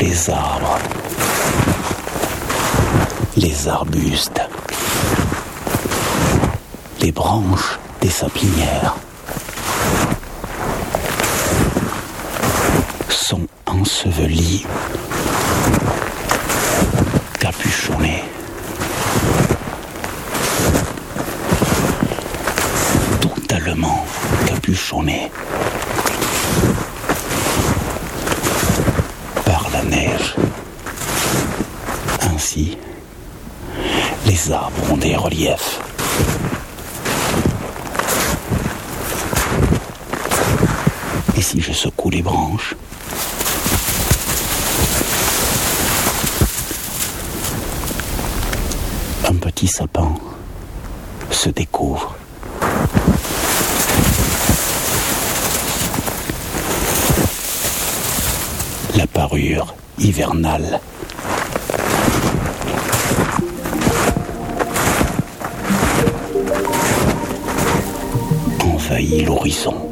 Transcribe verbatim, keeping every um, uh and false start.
les arbres, les arbustes, les branches des sapinières sont ensevelies, capuchonnées, totalement capuchonnées par la neige. Ainsi, les arbres ont des reliefs. Et si je secoue les branches, un petit sapin se découvre. La parure hivernale envahit l'horizon.